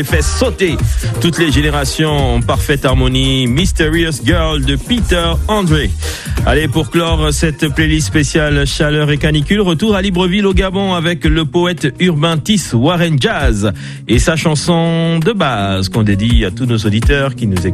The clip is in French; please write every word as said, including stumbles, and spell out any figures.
fait sauter toutes les générations en parfaite harmonie. Mysterious Girl de Peter Andre. Allez, pour clore cette playlist spéciale chaleur et canicule, retour à Libreville au Gabon avec le poète urbain Tis Warren Jazz et sa chanson de base qu'on dédie à tous nos auditeurs qui nous écoutent.